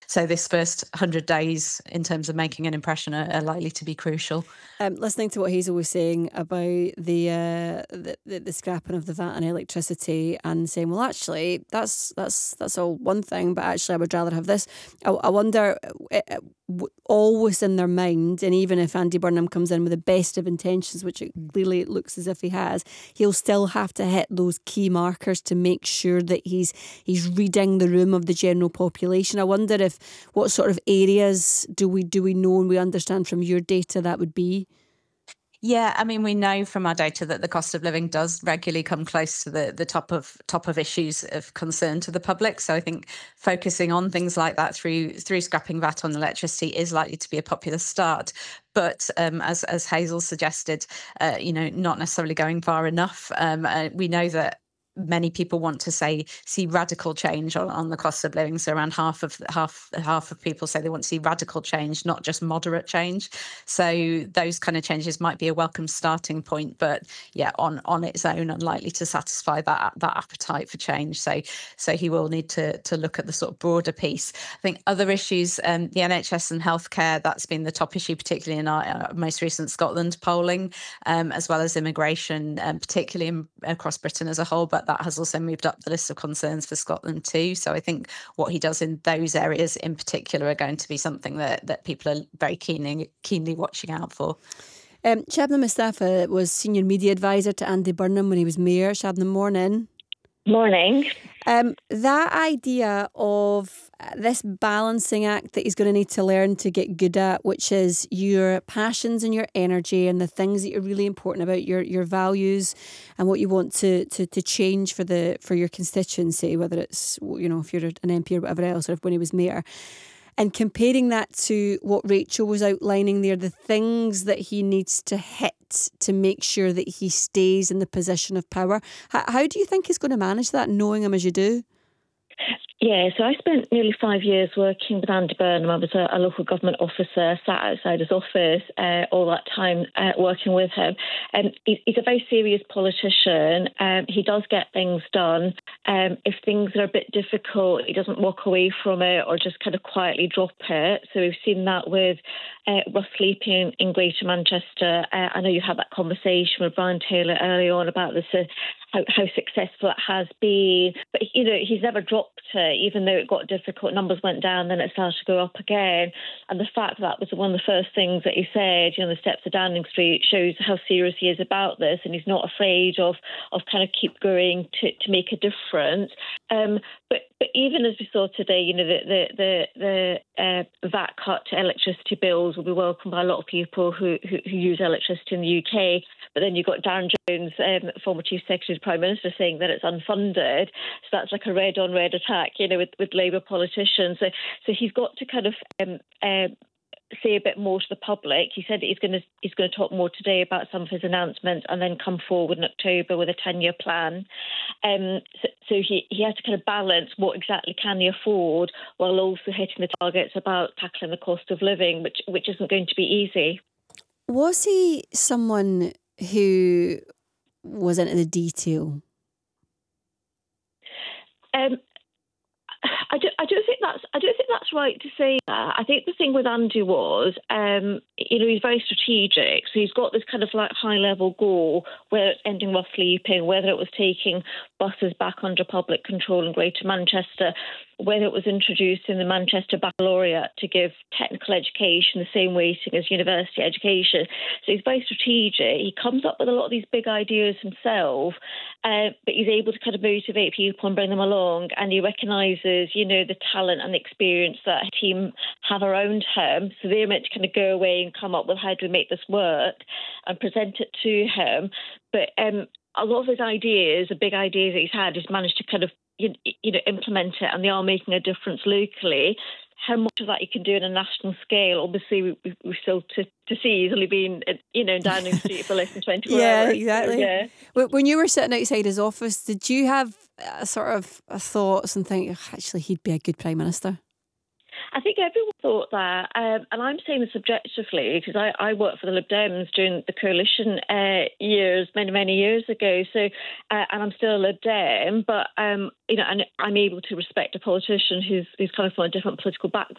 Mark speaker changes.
Speaker 1: So this first 100 days in terms of making an impression are likely to be crucial.
Speaker 2: Listening to what Hazel was saying about the scrapping of the VAT on electricity and saying, well, actually, that's all one thing, but actually, I would rather have this. I wonder, always in their mind, and even if Andy Burnham comes in with the best of intentions, which it clearly looks as if he has, he'll still have to hit those key markers to make sure that he's reading the room of the general population. I wonder if what sort of areas do we know and we understand from your data that would be?
Speaker 1: Yeah, I mean, we know from our data that the cost of living does regularly come close to the top of issues of concern to the public. So I think focusing on things like that through scrapping VAT on electricity is likely to be a popular start. But as Hazel suggested, not necessarily going far enough. We know that many people want to see radical change on the cost of living. So around half of people say they want to see radical change, not just moderate change. So those kind of changes might be a welcome starting point, but yeah, on its own, unlikely to satisfy that appetite for change. So he will need to look at the sort of broader piece. I think other issues, the NHS and healthcare, that's been the top issue, particularly in our most recent Scotland polling, as well as immigration, particularly across Britain as a whole. But that has also moved up the list of concerns for Scotland too. So I think what he does in those areas in particular are going to be something that people are very keenly watching out for.
Speaker 2: Shabnam Mustafa was senior media advisor to Andy Burnham when he was mayor. Shabnam, morning.
Speaker 3: Morning.
Speaker 2: That idea of this balancing act that he's going to need to learn to get good at, which is your passions and your energy and the things that are really important about your values and what you want to change for your constituency, whether it's, if you're an MP or whatever else, or if when he was mayor. And comparing that to what Rachel was outlining there, the things that he needs to hit to make sure that he stays in the position of power. How do you think he's going to manage that, knowing him as you do?
Speaker 3: Yeah, so I spent nearly 5 years working with Andy Burnham. I was a local government officer, sat outside his office all that time working with him. He's a very serious politician. He does get things done. If things are a bit difficult, he doesn't walk away from it or just kind of quietly drop it. So we've seen that with Ross Sleeping in Greater Manchester. I know you had that conversation with Brian Taylor early on about this, how successful it has been. But, he's never dropped it, even though it got difficult. Numbers went down, then it started to go up again. And the fact that was one of the first things that he said, the steps of Downing Street, shows how serious he is about this. And he's not afraid of kind of keep going to make a difference. But even as we saw today, the VAT cut to electricity bills will be welcomed by a lot of people who use electricity in the UK. But then you've got Darren Jones, former Chief Secretary of the Prime Minister, saying that it's unfunded. So that's like a red-on-red attack, with Labour politicians. So he's got to kind of say a bit more to the public. He said that he's going to talk more today about some of his announcements and then come forward in October with a 10-year plan. So he has to kind of balance what exactly can he afford while also hitting the targets about tackling the cost of living, which isn't going to be easy.
Speaker 2: Was he someone who was into the detail?
Speaker 3: I don't think that's right to say that. I think the thing with Andy was, he's very strategic. So he's got this kind of like high level goal, whether it's ending Ross Sleeping, whether it was taking buses back under public control in Greater Manchester, whether it was introducing the Manchester Baccalaureate to give technical education the same weighting as university education. So he's very strategic. He comes up with a lot of these big ideas himself, but he's able to kind of motivate people and bring them along. And he recognises, the talent and the experience that a team have around him. So they're meant to kind of go away and come up with how do we make this work and present it to him. But a lot of his ideas, the big ideas that he's had, he's managed to kind of implement it, and they are making a difference locally. How much of that you can do on a national scale, obviously, we're still to see. He's only been, in Downing Street for less than 24 hours.
Speaker 2: Yeah, exactly.
Speaker 3: So, yeah.
Speaker 2: When you were sitting outside his office, did you have sort of thoughts and think, actually, he'd be a good Prime Minister?
Speaker 3: I think everyone thought that, and I'm saying this objectively because I worked for the Lib Dems during the coalition years, many years ago. So, and I'm still a Lib Dem, but and I'm able to respect a politician who's kind of from a different political background.